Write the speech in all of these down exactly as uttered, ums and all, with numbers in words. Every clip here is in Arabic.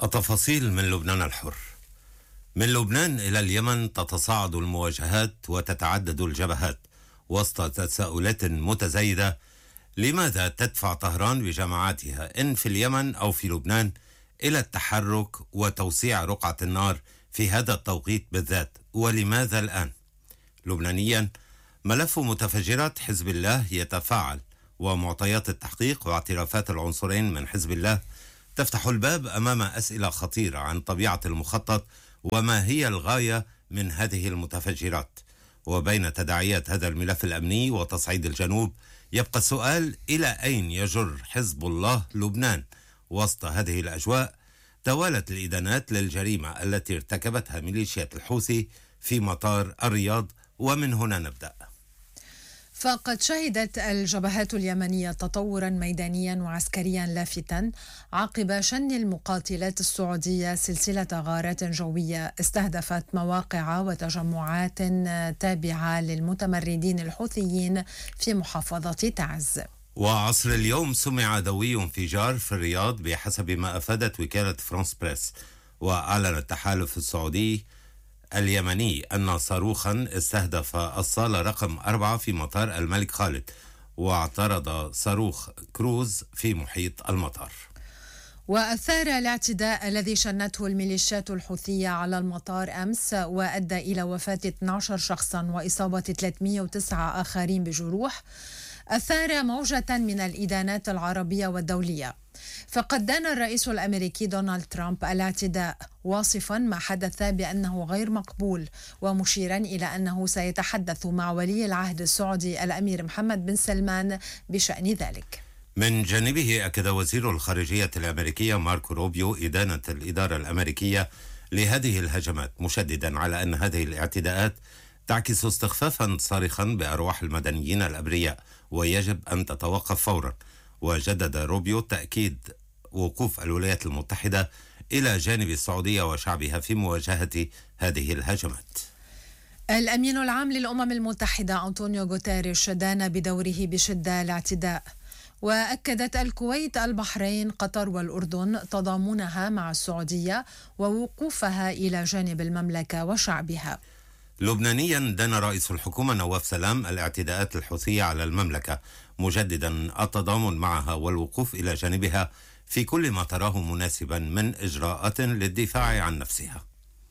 التفاصيل من لبنان الحر. من لبنان إلى اليمن تتصاعد المواجهات وتتعدد الجبهات وسط تساؤلات متزايدة. لماذا تدفع طهران بجماعاتها إن في اليمن أو في لبنان إلى التحرك وتوسيع رقعة النار في هذا التوقيت بالذات؟ ولماذا الآن؟ لبنانيا، ملف متفجرات حزب الله يتفاعل، ومعطيات التحقيق واعترافات العنصرين من حزب الله تفتح الباب أمام أسئلة خطيرة عن طبيعة المخطط وما هي الغاية من هذه المتفجرات. وبين تداعيات هذا الملف الأمني وتصعيد الجنوب يبقى السؤال: إلى أين يجر حزب الله لبنان؟ وسط هذه الأجواء توالت الإدانات للجريمة التي ارتكبتها ميليشيات الحوثي في مطار الرياض، ومن هنا نبدأ. فقد شهدت الجبهات اليمنية تطورا ميدانيا وعسكريا لافتا عقب شن المقاتلات السعودية سلسلة غارات جوية استهدفت مواقع وتجمعات تابعة للمتمردين الحوثيين في محافظة تعز. وعصر اليوم سمع دوي انفجار في الرياض بحسب ما أفادت وكالة فرانس بريس. وأعلن التحالف السعودي اليمني أن صاروخا استهدف الصالة رقم أربعة في مطار الملك خالد، واعترض صاروخ كروز في محيط المطار. وأثار الاعتداء الذي شنته الميليشيات الحوثية على المطار أمس وأدى إلى وفاة اثني عشر شخصا وإصابة ثلاثمئة وتسعة آخرين بجروح، أثار موجة من الإدانات العربية والدولية. فقد دان الرئيس الأمريكي دونالد ترامب الاعتداء، واصفا ما حدث بأنه غير مقبول، ومشيرا إلى أنه سيتحدث مع ولي العهد السعودي الأمير محمد بن سلمان بشأن ذلك. من جانبه أكد وزير الخارجية الأمريكية ماركو روبيو إدانة الإدارة الأمريكية لهذه الهجمات، مشددا على أن هذه الاعتداءات تعكس استخفافا صارخا بأرواح المدنيين الأبرياء ويجب أن تتوقف فورا. وجدد روبيو تأكيد وقوف الولايات المتحدة إلى جانب السعودية وشعبها في مواجهة هذه الهجمات. الأمين العام للأمم المتحدة أنطونيو غوتيريش دان بدوره بشدة الاعتداء، وأكدت الكويت، البحرين، قطر والأردن تضامنها مع السعودية ووقوفها إلى جانب المملكة وشعبها. لبنانيا، دان رئيس الحكومة نواف سلام الاعتداءات الحوثية على المملكة، مجددا التضامن معها والوقوف إلى جانبها في كل ما تراه مناسبا من إجراءات للدفاع عن نفسها.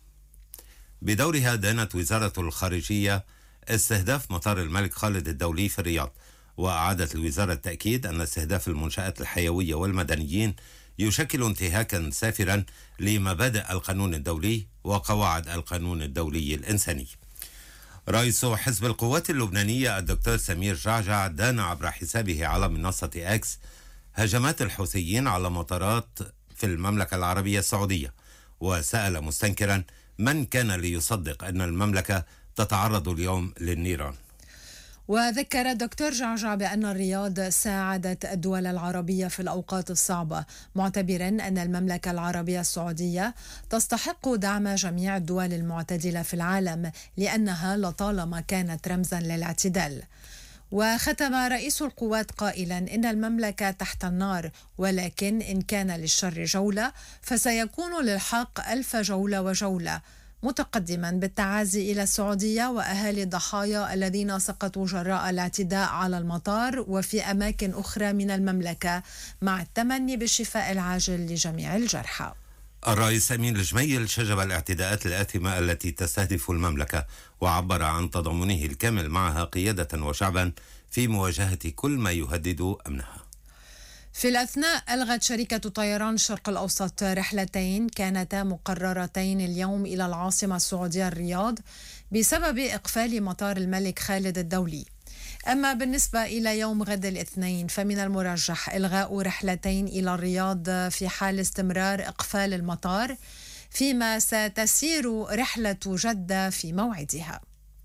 بدورها دانت وزارة الخارجية استهداف مطار الملك خالد الدولي في الرياض، وأعادت الوزارة التأكيد أن استهداف المنشآت الحيوية والمدنيين يشكل انتهاكا سافرا لمبادئ القانون الدولي وقواعد القانون الدولي الإنساني. رئيس حزب القوات اللبنانية الدكتور سمير جعجع دان عبر حسابه على منصة إكس هجمات الحوثيين على مطارات في المملكة العربية السعودية، وسأل مستنكرا من كان ليصدق أن المملكة تتعرض اليوم للنيران. وذكر الدكتور جعجع بأن الرياض ساعدت الدول العربية في الأوقات الصعبة، معتبرا أن المملكة العربية السعودية تستحق دعم جميع الدول المعتدلة في العالم لأنها لطالما كانت رمزا للاعتدال. وختم رئيس القوات قائلا إن المملكة تحت النار، ولكن إن كان للشر جولة فسيكون للحق ألف جولة وجولة، متقدما بالتعازي إلى السعودية وأهالي الضحايا الذين سقطوا جراء الاعتداء على المطار وفي أماكن أخرى من المملكة، مع التمني بالشفاء العاجل لجميع الجرحى. الرئيس أمين الجميل شجب الاعتداءات الآثمة التي تستهدف المملكة، وعبر عن تضامنه الكامل معها قيادة وشعبا في مواجهة كل ما يهدد أمنها. في الأثناء ألغت شركة طيران الشرق الأوسط رحلتين كانتا مقررتين اليوم إلى العاصمة السعودية الرياض بسبب إقفال مطار الملك خالد الدولي. أما بالنسبة إلى يوم غد الاثنين فمن المرجح إلغاء رحلتين إلى الرياض في حال استمرار إقفال المطار، فيما ستسير رحلة جدة في موعدها.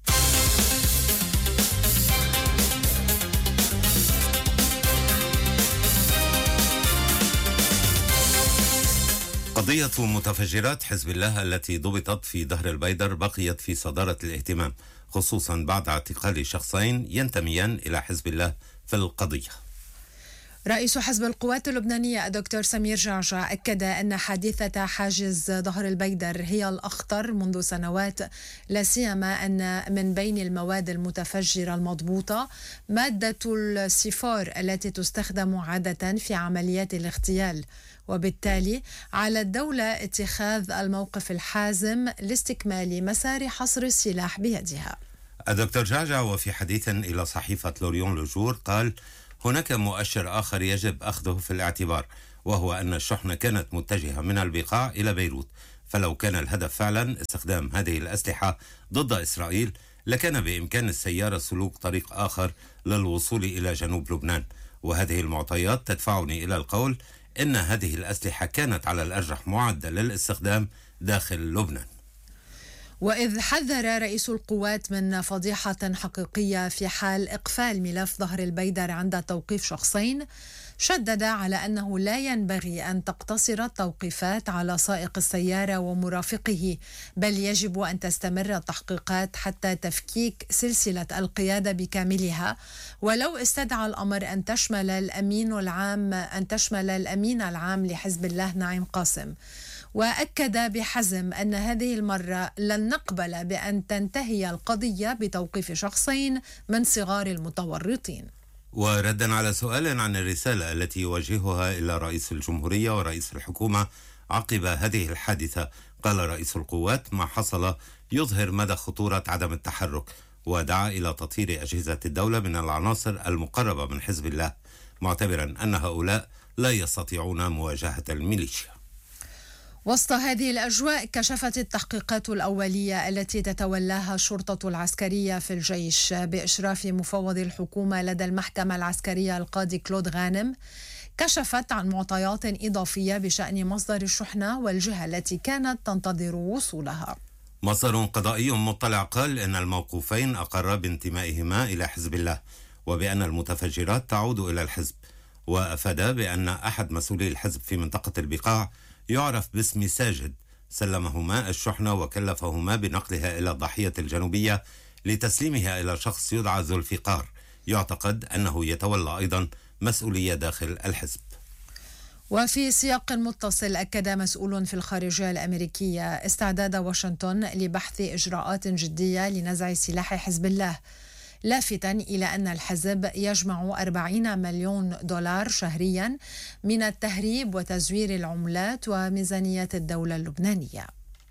قضية متفجرات حزب الله التي ضبطت في دهر البيدر بقيت في صدارة الاهتمام، خصوصا بعد اعتقال شخصين ينتميان إلى حزب الله في القضية. رئيس حزب القوات اللبنانية الدكتور سمير جعجع أكد أن حادثة حاجز ظهر البيدر هي الأخطر منذ سنوات، لا سيما أن من بين المواد المتفجرة المضبوطة مادة السيفور التي تستخدم عادة في عمليات الاغتيال، وبالتالي على الدولة اتخاذ الموقف الحازم لاستكمال مسار حصر السلاح بيدها. الدكتور جعجع وفي حديث إلى صحيفة لوريون لوجور قال: هناك مؤشر آخر يجب أخذه في الاعتبار، وهو أن الشحنة كانت متجهة من البقاع إلى بيروت، فلو كان الهدف فعلا استخدام هذه الأسلحة ضد إسرائيل لكان بإمكان السيارة سلوك طريق آخر للوصول إلى جنوب لبنان، وهذه المعطيات تدفعني إلى القول إن هذه الأسلحة كانت على الأرجح معدة للاستخدام داخل لبنان. وإذ حذر رئيس القوات من فضيحة حقيقية في حال إقفال ملف ظهر البيدر عند توقيف شخصين، شدد على أنه لا ينبغي أن تقتصر التوقيفات على سائق السيارة ومرافقه، بل يجب أن تستمر التحقيقات حتى تفكيك سلسلة القيادة بكاملها، ولو استدعى الأمر أن تشمل الأمين العام أن تشمل الأمين العام لحزب الله نعيم قاسم. وأكد بحزم أن هذه المرة لن نقبل بأن تنتهي القضية بتوقيف شخصين من صغار المتورطين. وردا على سؤال عن الرسالة التي يوجهها إلى رئيس الجمهورية ورئيس الحكومة عقب هذه الحادثة، قال رئيس القوات: ما حصل يظهر مدى خطورة عدم التحرك، ودعا إلى تطهير أجهزة الدولة من العناصر المقربة من حزب الله، معتبرا أن هؤلاء لا يستطيعون مواجهة الميليشيا. وسط هذه الأجواء كشفت التحقيقات الأولية التي تتولاها الشرطة العسكرية في الجيش بإشراف مفوض الحكومة لدى المحكمة العسكرية القاضي كلود غانم، كشفت عن معطيات إضافية بشأن مصدر الشحنة والجهة التي كانت تنتظر وصولها. مصدر قضائي مطلع قال إن الموقوفين أقر بانتمائهما إلى حزب الله وبأن المتفجرات تعود إلى الحزب، وأفاد بأن أحد مسؤولي الحزب في منطقة البقاع يعرف باسم ساجد سلمهما الشحنة وكلفهما بنقلها إلى الضاحية الجنوبية لتسليمها إلى شخص يدعى ذو الفقار، يعتقد أنه يتولى أيضا مسؤولية داخل الحزب. وفي سياق متصل أكد مسؤول في الخارجية الأمريكية استعداد واشنطن لبحث إجراءات جدية لنزع سلاح حزب الله، لافتا إلى أن الحزب يجمع أربعين مليون دولار شهريا من التهريب وتزوير العملات وميزانية الدولة اللبنانية.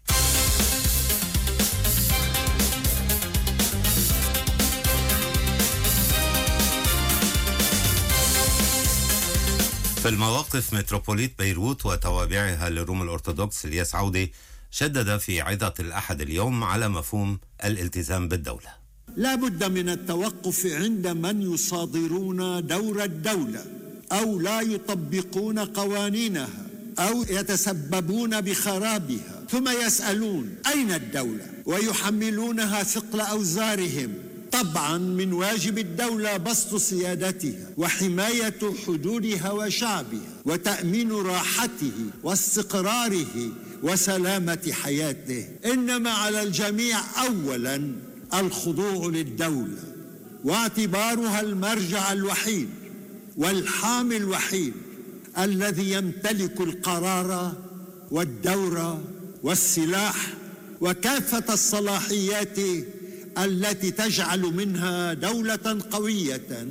في المواقف متروبوليت بيروت وتوابعها للروم الأرثوذكس الياس عودي شدد في عظة الأحد اليوم على مفهوم الالتزام بالدولة. لا بد من التوقف عند من يصادرون دور الدولة أو لا يطبقون قوانينها أو يتسببون بخرابها، ثم يسألون أين الدولة ويحملونها ثقل أوزارهم. طبعا من واجب الدولة بسط سيادتها وحماية حدودها وشعبها وتأمين راحته واستقراره وسلامة حياته، إنما على الجميع أولا الخضوع للدولة واعتبارها المرجع الوحيد والحامي الوحيد الذي يمتلك القرار والدور والسلاح وكافة الصلاحيات التي تجعل منها دولة قوية.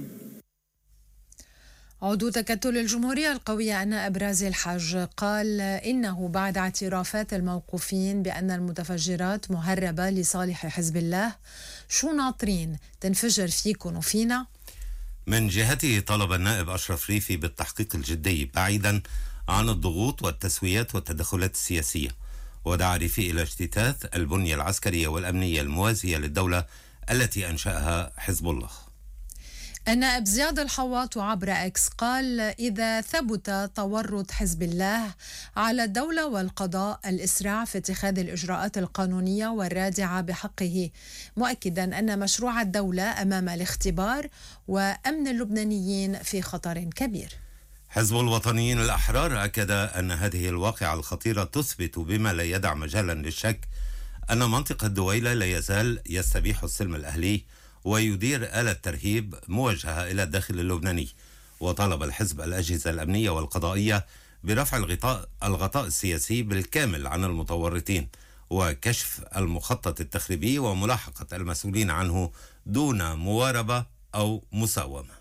عضو تكتل الجمهورية القوية أن أبرازي الحاج قال إنه بعد اعترافات الموقوفين بأن المتفجرات مهربة لصالح حزب الله، شو ناطرين تنفجر فيكم وفينا؟ من جهته طلب النائب أشرف ريفي بالتحقيق الجدي بعيدا عن الضغوط والتسويات والتدخلات السياسية، ودعا ريفي إلى اجتثاث البنية العسكرية والأمنية الموازية للدولة التي أنشأها حزب الله. النائب زياد الحواط عبر اكس قال إذا ثبت تورط حزب الله على الدولة والقضاء الإسراع في اتخاذ الإجراءات القانونية والرادعة بحقه، مؤكدا أن مشروع الدولة أمام الاختبار وأمن اللبنانيين في خطر كبير. حزب الوطنيين الأحرار أكد أن هذه الواقعة الخطيرة تثبت بما لا يدع مجالا للشك أن منطقة دويلة لا يزال يستبيح السلم الأهلي ويدير آلة ترهيب موجهة إلى الداخل اللبناني، وطلب الحزب الأجهزة الأمنية والقضائية برفع الغطاء, الغطاء السياسي بالكامل عن المتورطين وكشف المخطط التخريبي وملاحقة المسؤولين عنه دون مواربة أو مساومة.